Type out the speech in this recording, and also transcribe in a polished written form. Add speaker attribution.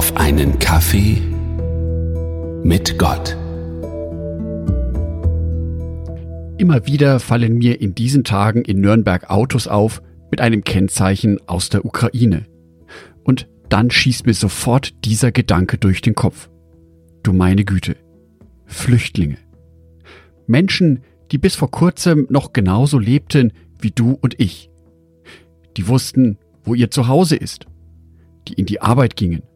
Speaker 1: auf einen Kaffee mit Gott.
Speaker 2: Immer wieder fallen mir in diesen Tagen in Nürnberg Autos auf mit einem Kennzeichen aus der Ukraine. Und dann schießt mir sofort dieser Gedanke durch den Kopf. Du meine Güte, Flüchtlinge. Menschen, die bis vor kurzem noch genauso lebten wie du und ich. Die wussten, wo ihr Zuhause ist. Die in die Arbeit gingen,